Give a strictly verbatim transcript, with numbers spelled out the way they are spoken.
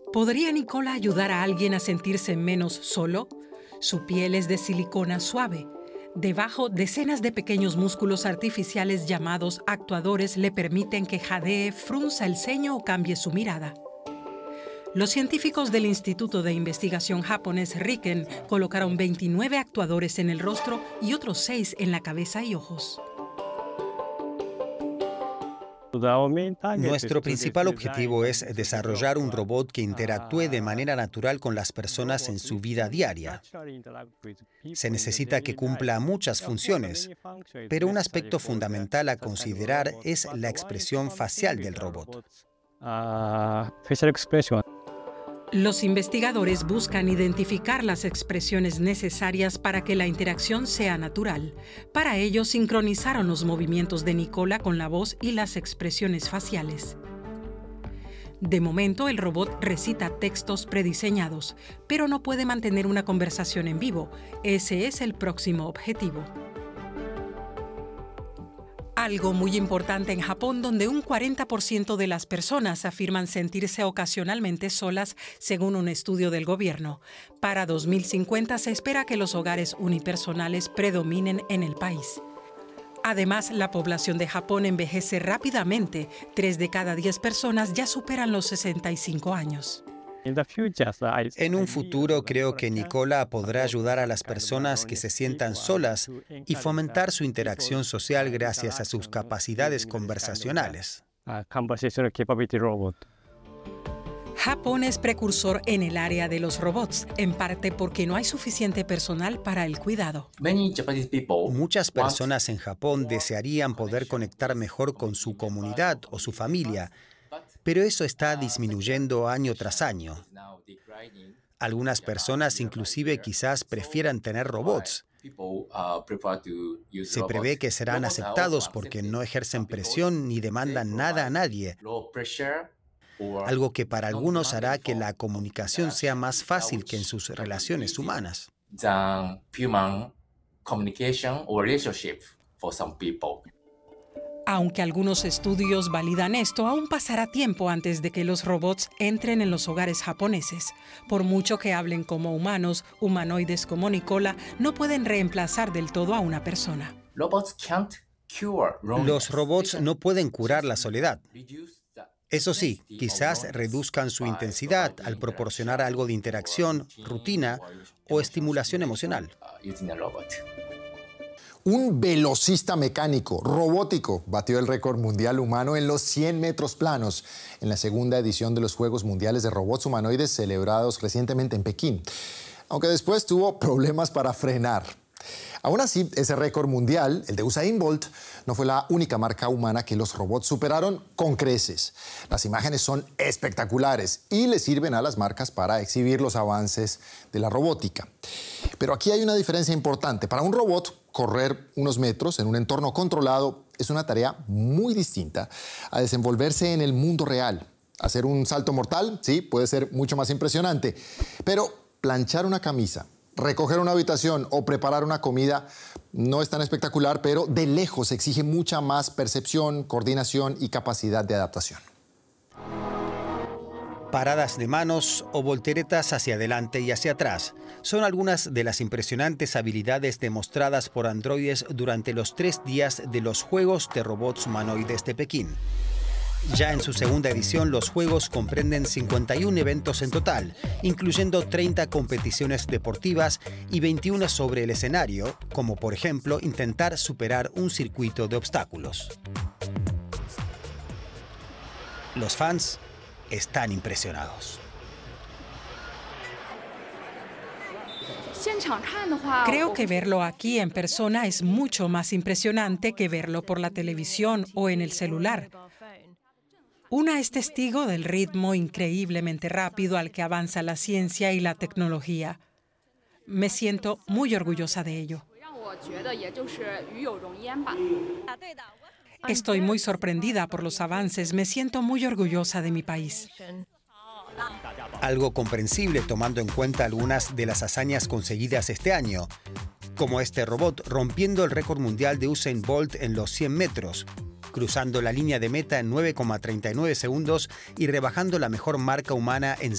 ¿Podría Nicola ayudar a alguien a sentirse menos solo? Su piel es de silicona suave. Debajo, decenas de pequeños músculos artificiales llamados actuadores le permiten que jadee, frunza el ceño o cambie su mirada. Los científicos del Instituto de Investigación japonés Riken colocaron veintinueve actuadores en el rostro y otros seis en la cabeza y ojos. Nuestro principal objetivo es desarrollar un robot que interactúe de manera natural con las personas en su vida diaria. Se necesita que cumpla muchas funciones, pero un aspecto fundamental a considerar es la expresión facial del robot. Los investigadores buscan identificar las expresiones necesarias para que la interacción sea natural. Para ello, sincronizaron los movimientos de Nicola con la voz y las expresiones faciales. De momento, el robot recita textos prediseñados, pero no puede mantener una conversación en vivo. Ese es el próximo objetivo. Algo muy importante en Japón, donde un cuarenta por ciento de las personas afirman sentirse ocasionalmente solas, según un estudio del gobierno. Para dos mil cincuenta se espera que los hogares unipersonales predominen en el país. Además, la población de Japón envejece rápidamente. Tres de cada diez personas ya superan los sesenta y cinco años. En un futuro creo que Nicola podrá ayudar a las personas que se sientan solas y fomentar su interacción social gracias a sus capacidades conversacionales. Japón es precursor en el área de los robots, en parte porque no hay suficiente personal para el cuidado. Muchas personas en Japón desearían poder conectar mejor con su comunidad o su familia, pero eso está disminuyendo año tras año. Algunas personas inclusive quizás prefieran tener robots. Se prevé que serán aceptados porque no ejercen presión ni demandan nada a nadie, algo que para algunos hará que la comunicación sea más fácil que en sus relaciones humanas. Aunque algunos estudios validan esto, aún pasará tiempo antes de que los robots entren en los hogares japoneses. Por mucho que hablen como humanos, humanoides como Nicola no pueden reemplazar del todo a una persona. Los robots no pueden curar la soledad. Eso sí, quizás reduzcan su intensidad al proporcionar algo de interacción, rutina o estimulación emocional. Un velocista mecánico robótico batió el récord mundial humano en los cien metros planos en la segunda edición de los Juegos Mundiales de Robots Humanoides celebrados recientemente en Pekín, aunque después tuvo problemas para frenar. Aún así, ese récord mundial, el de Usain Bolt, no fue la única marca humana que los robots superaron con creces. Las imágenes son espectaculares y le sirven a las marcas para exhibir los avances de la robótica. Pero aquí hay una diferencia importante. Para un robot, correr unos metros en un entorno controlado es una tarea muy distinta a desenvolverse en el mundo real. Hacer un salto mortal, sí, puede ser mucho más impresionante, pero planchar una camisa, recoger una habitación o preparar una comida no es tan espectacular, pero de lejos exige mucha más percepción, coordinación y capacidad de adaptación. Paradas de manos o volteretas hacia adelante y hacia atrás son algunas de las impresionantes habilidades demostradas por androides durante los tres días de los Juegos de Robots Humanoides de Pekín. Ya en su segunda edición, los Juegos comprenden cincuenta y un eventos en total, incluyendo treinta competiciones deportivas y veintiuna sobre el escenario, como por ejemplo intentar superar un circuito de obstáculos. Los fans están impresionados. Creo que verlo aquí en persona es mucho más impresionante que verlo por la televisión o en el celular. Una es testigo del ritmo increíblemente rápido al que avanza la ciencia y la tecnología. Me siento muy orgullosa de ello. Estoy muy sorprendida por los avances. Me siento muy orgullosa de mi país. Algo comprensible tomando en cuenta algunas de las hazañas conseguidas este año, como este robot rompiendo el récord mundial de Usain Bolt en los cien metros, cruzando la línea de meta en nueve coma treinta y nueve segundos y rebajando la mejor marca humana en